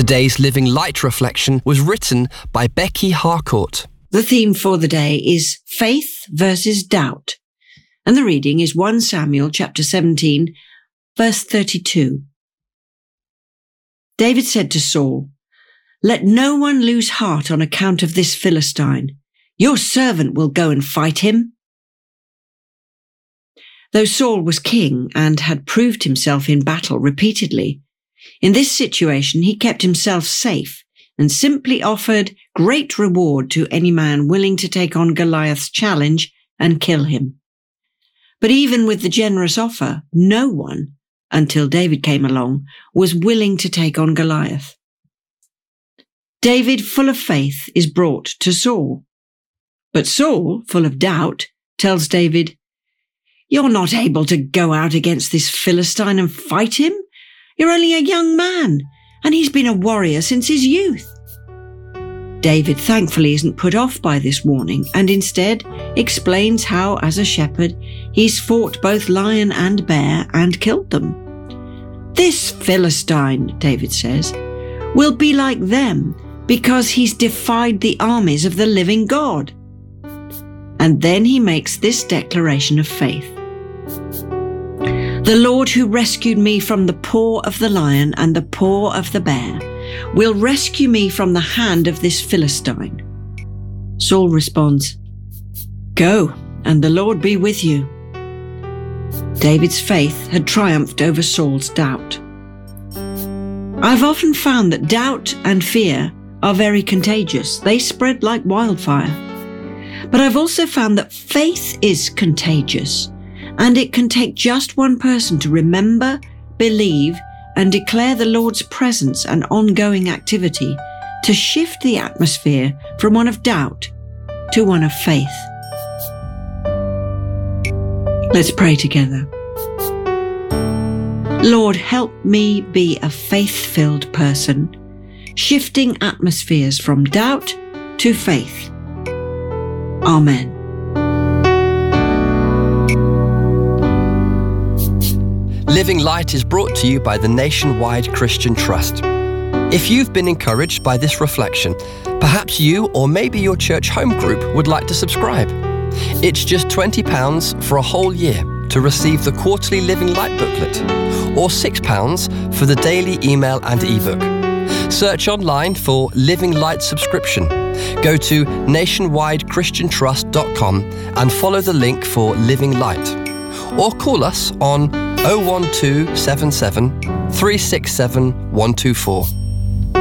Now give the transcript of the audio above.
Today's Living Light reflection was written by Becky Harcourt. The theme for the day is faith versus doubt, and the reading is 1 Samuel chapter 17, verse 32. David said to Saul, "Let no one lose heart on account of this Philistine. Your servant will go and fight him." Though Saul was king and had proved himself in battle repeatedly, in this situation he kept himself safe and simply offered great reward to any man willing to take on Goliath's challenge and kill him. But even with the generous offer, no one, until David came along, was willing to take on Goliath. David, full of faith, is brought to Saul. But Saul, full of doubt, tells David, "You're not able to go out against this Philistine and fight him. You're only a young man, and he's been a warrior since his youth." David thankfully isn't put off by this warning and instead explains how, as a shepherd, he's fought both lion and bear and killed them. "This Philistine," David says, "will be like them because he's defied the armies of the living God." And then he makes this declaration of faith. "The Lord who rescued me from the paw of the lion and the paw of the bear will rescue me from the hand of this Philistine." Saul responds, "Go, and the Lord be with you." David's faith had triumphed over Saul's doubt. I've often found that doubt and fear are very contagious. They spread like wildfire. But I've also found that faith is contagious, and it can take just one person to remember, believe, and declare the Lord's presence and ongoing activity to shift the atmosphere from one of doubt to one of faith. Let's pray together. Lord, help me be a faith-filled person, shifting atmospheres from doubt to faith. Amen. Living Light is brought to you by the Nationwide Christian Trust. If you've been encouraged by this reflection, perhaps you or maybe your church home group would like to subscribe. It's just £20 for a whole year to receive the quarterly Living Light booklet, or £6 for the daily email and ebook. Search online for Living Light subscription. Go to nationwidechristiantrust.com and follow the link for Living Light. Or call us on 01277 367 124.